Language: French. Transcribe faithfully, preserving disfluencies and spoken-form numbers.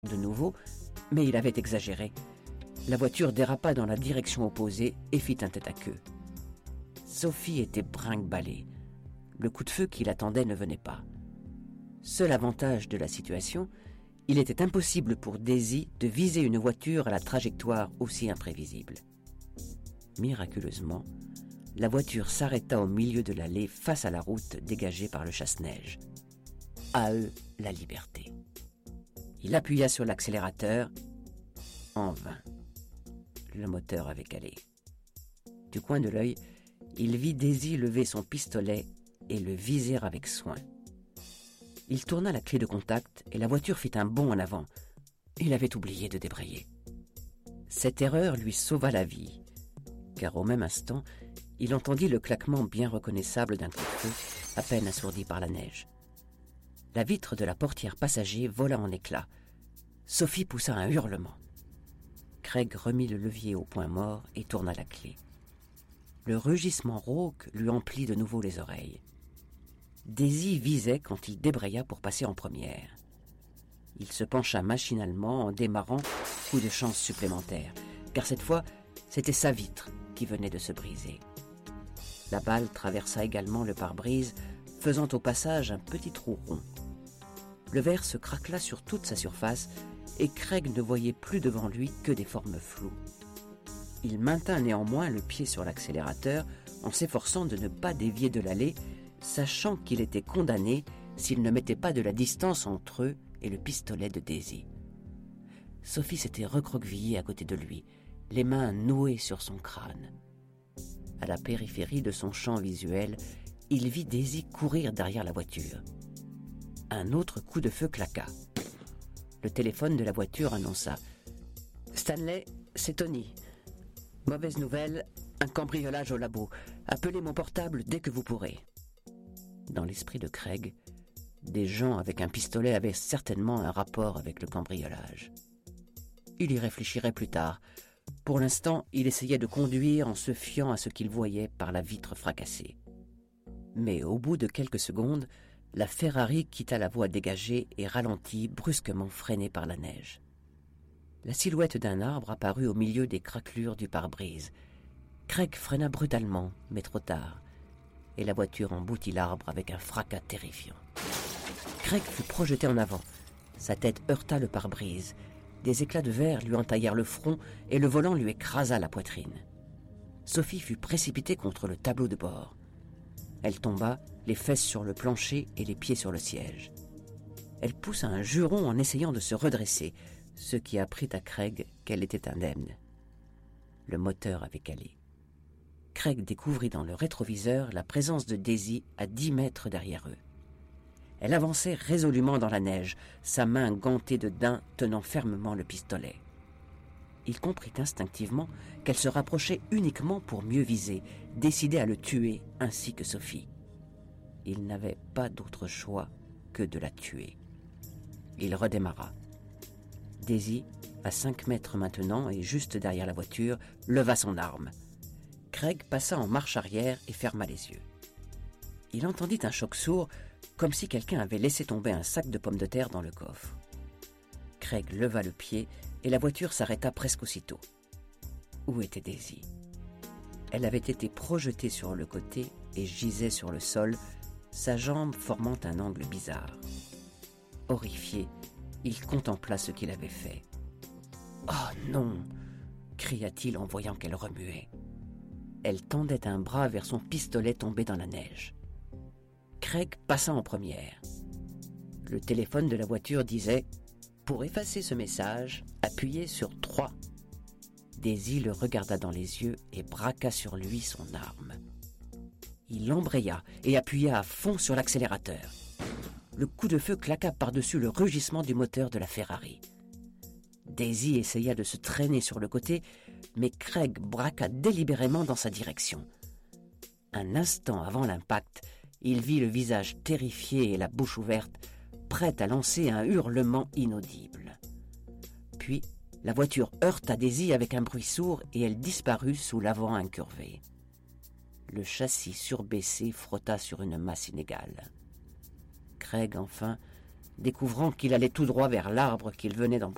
de nouveau, mais il avait exagéré. La voiture dérapa dans la direction opposée et fit un tête-à-queue. Sophie était brinque-ballée. Le coup de feu qui l'attendait ne venait pas. Seul avantage de la situation, il était impossible pour Daisy de viser une voiture à la trajectoire aussi imprévisible. Miraculeusement, la voiture s'arrêta au milieu de l'allée face à la route dégagée par le chasse-neige. À eux, la liberté. Il appuya sur l'accélérateur. En vain. Le moteur avait calé. Du coin de l'œil, il vit Daisy lever son pistolet et le viser avec soin. Il tourna la clé de contact et la voiture fit un bond en avant. Il avait oublié de débrayer. Cette erreur lui sauva la vie, car au même instant, il entendit le claquement bien reconnaissable d'un coup de feu, à peine assourdi par la neige. La vitre de la portière passager vola en éclats. Sophie poussa un hurlement. Craig remit le levier au point mort et tourna la clé. Le rugissement rauque lui emplit de nouveau les oreilles. Daisy visait quand il débraya pour passer en première. Il se pencha machinalement en démarrant, coup de chance supplémentaire, car cette fois, c'était sa vitre qui venait de se briser. La balle traversa également le pare-brise, faisant au passage un petit trou rond. Le verre se craquela sur toute sa surface et Craig ne voyait plus devant lui que des formes floues. Il maintint néanmoins le pied sur l'accélérateur en s'efforçant de ne pas dévier de l'allée, sachant qu'il était condamné s'il ne mettait pas de la distance entre eux et le pistolet de Daisy. Sophie s'était recroquevillée à côté de lui, les mains nouées sur son crâne. À la périphérie de son champ visuel, il vit Daisy courir derrière la voiture. Un autre coup de feu claqua. Le téléphone de la voiture annonça « Stanley, c'est Tony. Mauvaise nouvelle, un cambriolage au labo. Appelez mon portable dès que vous pourrez. » Dans l'esprit de Craig, des gens avec un pistolet avaient certainement un rapport avec le cambriolage. Il y réfléchirait plus tard. Pour l'instant, il essayait de conduire en se fiant à ce qu'il voyait par la vitre fracassée. Mais au bout de quelques secondes, la Ferrari quitta la voie dégagée et ralentit, brusquement freinée par la neige. La silhouette d'un arbre apparut au milieu des craquelures du pare-brise. Craig freina brutalement, mais trop tard, et la voiture emboutit l'arbre avec un fracas terrifiant. Craig fut projeté en avant. Sa tête heurta le pare-brise. Des éclats de verre lui entaillèrent le front et le volant lui écrasa la poitrine. Sophie fut précipitée contre le tableau de bord. Elle tomba, les fesses sur le plancher et les pieds sur le siège. Elle poussa un juron en essayant de se redresser, ce qui apprit à Craig qu'elle était indemne. Le moteur avait calé. Craig découvrit dans le rétroviseur la présence de Daisy à dix mètres derrière eux. Elle avançait résolument dans la neige, sa main gantée de daim tenant fermement le pistolet. Il comprit instinctivement qu'elle se rapprochait uniquement pour mieux viser, décidée à le tuer ainsi que Sophie. Il n'avait pas d'autre choix que de la tuer. Il redémarra. Daisy, à cinq mètres maintenant et juste derrière la voiture, leva son arme. Craig passa en marche arrière et ferma les yeux. Il entendit un choc sourd, comme si quelqu'un avait laissé tomber un sac de pommes de terre dans le coffre. Craig leva le pied et la voiture s'arrêta presque aussitôt. Où était Daisy ? Elle avait été projetée sur le côté et gisait sur le sol, sa jambe formant un angle bizarre. Horrifié, il contempla ce qu'il avait fait. « Oh non !» cria-t-il en voyant qu'elle remuait. Elle tendait un bras vers son pistolet tombé dans la neige. Craig passa en première. Le téléphone de la voiture disait « Pour effacer ce message, appuyez sur trois. » Daisy le regarda dans les yeux et braqua sur lui son arme. Il embraya et appuya à fond sur l'accélérateur. Le coup de feu claqua par-dessus le rugissement du moteur de la Ferrari. Daisy essaya de se traîner sur le côté, mais Craig braqua délibérément dans sa direction. Un instant avant l'impact, il vit le visage terrifié et la bouche ouverte, prête à lancer un hurlement inaudible. Puis, la voiture heurta Daisy avec un bruit sourd et elle disparut sous l'avant incurvé. Le châssis surbaissé frotta sur une masse inégale. Craig, enfin, découvrant qu'il allait tout droit vers l'arbre qu'il venait d'emboutir,